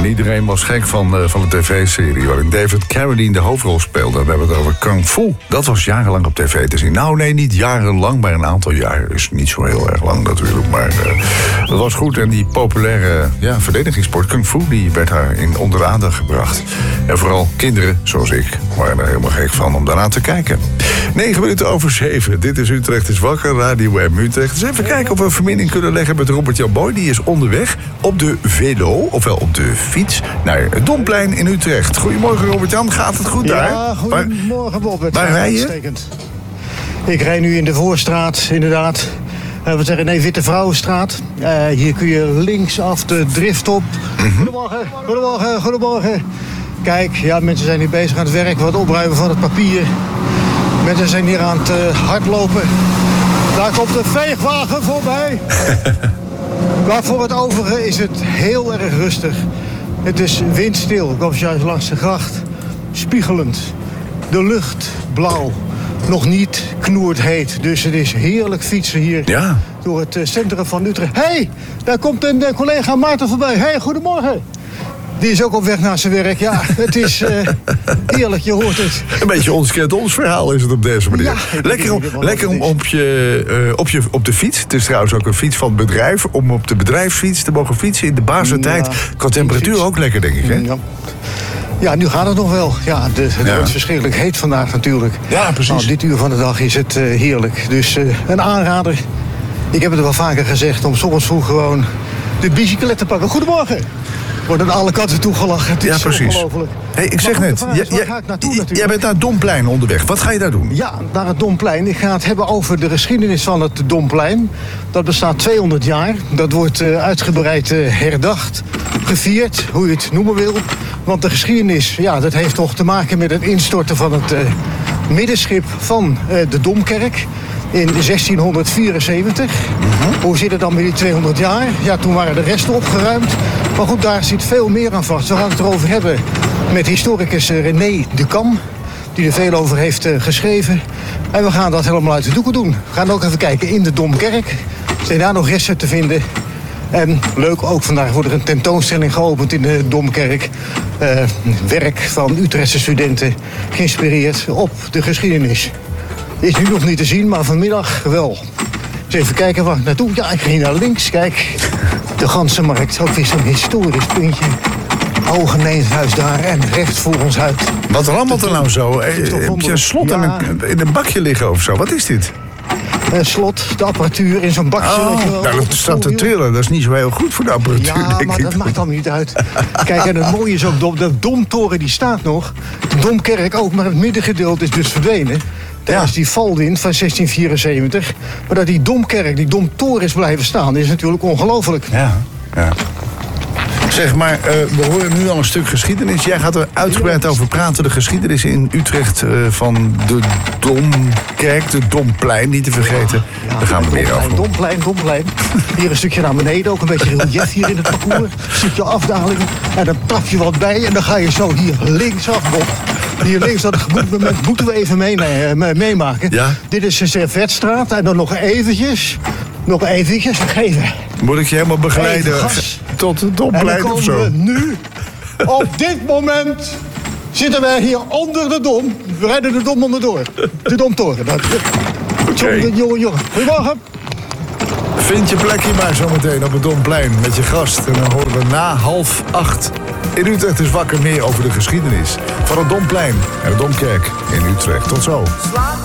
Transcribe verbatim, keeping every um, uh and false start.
iedereen was gek van, uh, van de tv-serie waarin David Carradine de hoofdrol speelde. We hebben het over Kung Fu. Dat was jarenlang op tv te zien. Nou nee, niet jarenlang, maar een aantal jaren. Is niet zo heel erg lang natuurlijk, maar uh, dat was goed. En die populaire ja, verdedigingssport Kung Fu, die werd daar in onder de aandacht gebracht. En vooral kinderen, zoals ik, waren er helemaal gek van om daarna te kijken. Negen minuten over zeven. Dit is Utrecht is wakker, Radio M Utrecht. Dus even kijken of we een verbinding kunnen leggen met Robert-Jan Boy. Die is onderweg op de velo, ofwel op de fiets, naar het Domplein in Utrecht. Goedemorgen Robert-Jan, gaat het goed daar? Ja, goedemorgen Bob. Waar rij je? Uitstekend. Ik rij nu in de Voorstraat, inderdaad. Uh, we zeggen nee, Witte Vrouwenstraat. Uh, hier kun je linksaf de drift op. Mm-hmm. Goedemorgen, goedemorgen, goedemorgen. Kijk, ja, mensen zijn hier bezig aan het werk, wat opruimen van het papier. Mensen zijn hier aan het uh, hardlopen. Daar komt de veegwagen voorbij. Maar voor het overige is het heel erg rustig. Het is windstil. Ik was juist langs de gracht. Spiegelend. De lucht blauw. Nog niet knoerd heet. Dus het is heerlijk fietsen hier ja. door het centrum van Utrecht. Hé, hey, daar komt een uh, collega Maarten voorbij. Hé, hey, goedemorgen. Die is ook op weg naar zijn werk. Ja, het is uh, heerlijk, je hoort het. Een beetje ons kent ons verhaal is het op deze manier. Ja, lekker om, lekker om op, je, uh, op, je, op de fiets. Het is trouwens ook een fiets van het bedrijf. Om op de bedrijfsfiets te mogen fietsen in de basentijd. Ja, qua temperatuur ook lekker, denk ik, hè? Ja. Ja, nu gaat het nog wel. Ja, de, het ja. wordt verschrikkelijk heet vandaag natuurlijk. Ja, precies. Nou, dit uur van de dag is het uh, heerlijk. Dus uh, een aanrader. Ik heb het wel vaker gezegd om 's ochtends vroeg gewoon de bicyclet te pakken. Goedemorgen. Wordt aan alle kanten toegelachen. Het is ja, precies. ongelooflijk. Hey, ik zeg net, is, jij, ga ik naartoe, jij bent naar het Domplein onderweg. Wat ga je daar doen? Ja, naar het Domplein. Ik ga het hebben over de geschiedenis van het Domplein. Dat bestaat tweehonderd jaar. Dat wordt uh, uitgebreid uh, herdacht, gevierd, hoe je het noemen wil. Want de geschiedenis, ja, dat heeft toch te maken met het instorten van het uh, middenschip van uh, de Domkerk in zestienhonderdvierenzeventig. Mm-hmm. Hoe zit het dan met die tweehonderd jaar? Ja, toen waren de resten opgeruimd. Maar goed, daar zit veel meer aan vast. We gaan het erover hebben met historicus René de Kam, die er veel over heeft uh, geschreven. En we gaan dat helemaal uit de doeken doen. We gaan ook even kijken in de Domkerk. Zijn daar nog resten te vinden? En leuk, ook vandaag wordt er een tentoonstelling geopend in de Domkerk. Uh, werk van Utrechtse studenten, geïnspireerd op de geschiedenis. Is nu nog niet te zien, maar vanmiddag wel. Dus even kijken waar ik naartoe. Ja, ik ging naar links. Kijk, de Ganzenmarkt. Ook weer zo'n historisch puntje. Hogeneeshuis daar en recht voor ons uit. Wat rammelt er nou zo? Heb je een slot ja. in, een, in een bakje liggen of zo? Wat is dit? Een slot, de apparatuur in zo'n bakje. Oh, nou, dat staat te trillen. Dat is niet zo heel goed voor de apparatuur, ja, denk maar ik. dat maakt dan niet uit. Kijk, en het mooie is ook, de Domtoren die staat nog. De Domkerk ook, maar het middengedeelte is dus verdwenen. Dat ja. is die valwind van zestien vierenzeventig. Maar dat die Domkerk, die Domtoren is blijven staan, is natuurlijk ongelooflijk. Ja, ja. Zeg maar, uh, we horen nu al een stuk geschiedenis. Jij gaat er uitgebreid over praten. De geschiedenis in Utrecht uh, van de Domkerk, de Domplein, niet te vergeten. Ja, ja, daar gaan we meer over. Domplein, Domplein. Hier een stukje naar beneden, ook een beetje relief hier in het parcours. Een stukje afdaling. En dan trap je wat bij en dan ga je zo hier linksaf, Bob. Hier links, dat moment moeten we even mee, mee, meemaken. Ja? Dit is de Servetstraat en dan nog eventjes, nog eventjes vergeven. Moet ik je helemaal begeleiden tot het Domplein of zo? En dan komen we nu, op dit moment, zitten wij hier onder de Dom. We rijden de Dom onderdoor. De Domtoren. Okay. Jongen, jongen. Goedemorgen. Vind je plekje maar zometeen op het Domplein met je gast. En dan horen we na half acht in Utrecht is wakker meer over de geschiedenis van het Domplein en de Domkerk in Utrecht. Tot zo.